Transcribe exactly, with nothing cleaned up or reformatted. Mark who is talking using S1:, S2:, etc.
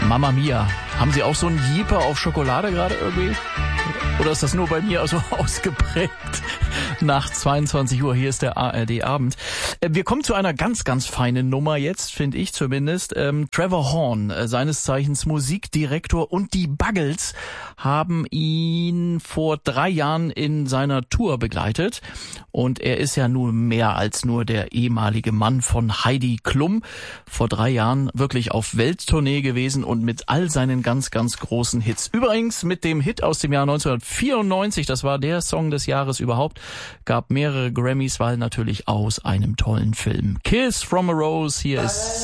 S1: Mamma Mia. Haben Sie auch so einen Jeeper auf Schokolade gerade irgendwie? Oder ist das nur bei mir so ausgeprägt? Nach zweiundzwanzig Uhr, hier ist der A R D-Abend. Wir kommen zu einer ganz, ganz feinen Nummer jetzt, finde ich zumindest. Ähm, Trevor Horn, äh, seines Zeichens Musikdirektor, und die Buggles haben ihn vor drei Jahren in seiner Tour begleitet. Und er ist ja nun mehr als nur der ehemalige Mann von Heidi Klum. Vor drei Jahren wirklich auf Welttournee gewesen und mit all seinen ganz, ganz großen Hits. Übrigens mit dem Hit aus dem Jahr neunzehnhundertvierundneunzig, das war der Song des Jahres überhaupt, gab mehrere Grammys, weil natürlich aus einem tollen Film. Kiss from a Rose, hier ist